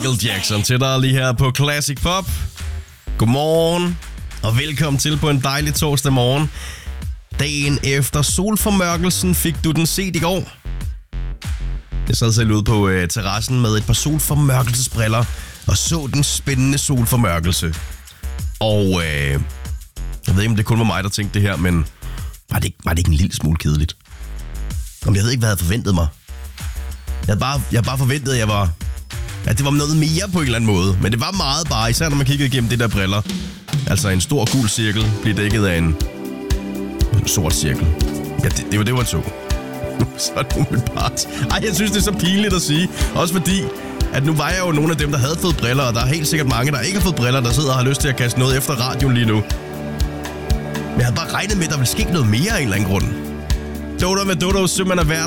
Michael Jackson til dig lige her på Classic Pop. Godmorgen, og velkommen til på en dejlig torsdag morgen. Dagen efter solformørkelsen, fik du den set i går? Jeg sad selv ude på terrassen med et par solformørkelsesbriller og så den spændende solformørkelse. Og jeg ved ikke, om det kun var mig, der tænkte det her, men var det ikke en lille smule kedeligt? Jeg ved ikke, hvad jeg havde forventet mig. Jeg havde bare forventet, at det var noget mere på en eller anden måde. Men det var meget bare, især når man kiggede igennem det der briller. Altså en stor gul cirkel bliver dækket af en sort cirkel. Ja, det var det, man så. Så er det umiddelbart. Ej, jeg synes, det er så pinligt at sige. Også fordi, at nu var jeg jo nogle af dem, der havde fået briller, og der er helt sikkert mange, der ikke har fået briller, der sidder og har lyst til at kaste noget efter radioen lige nu. Men jeg havde bare regnet med, at der ville ske noget mere af en eller anden grund. Dodo med Dodo, simpelthen er værd